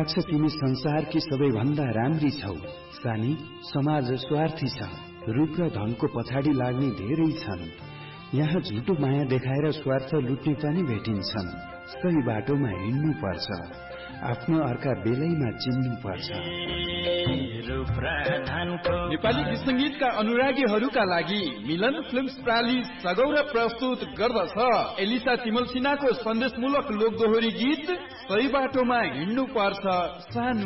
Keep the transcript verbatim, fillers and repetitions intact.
लाग्छ तिमी संसारकी सबैभन्दा राम्री छौ। सानी, समाज स्वार्थी छ, रूप र धनको पछाडि लाग्ने धेरै छन्। यहाँ झुटो माया देखाएर स्वार्थ लुट्ने पनि भेटिन्छन्। सही बाटोमा हिँड्नु पर्छ, आफ्नो अर्का बेलैमा चिन्नु पर्छ। नेपाली गीत संगीतका अनुरागीहरूका लागि मिलन फिल्म्स प्राली सगौर प्रस्तुत गर्दछ एलिसा तिमल सिन्हाको सन्देशमूलक लोकदोहोरी गीत सही बाटोमा हिँड्नु पर्छ सानो